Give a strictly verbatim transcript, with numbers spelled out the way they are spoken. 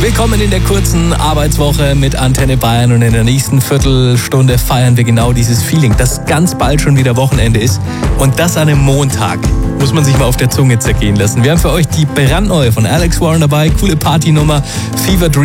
Willkommen in der kurzen Arbeitswoche mit Antenne Bayern und in der nächsten Viertelstunde feiern wir genau dieses Feeling, dass ganz bald schon wieder Wochenende ist und das an einem Montag. Muss man sich mal auf der Zunge zergehen lassen. Wir haben für euch die brandneue von Alex Warren dabei, coole Partynummer, Fever Dream.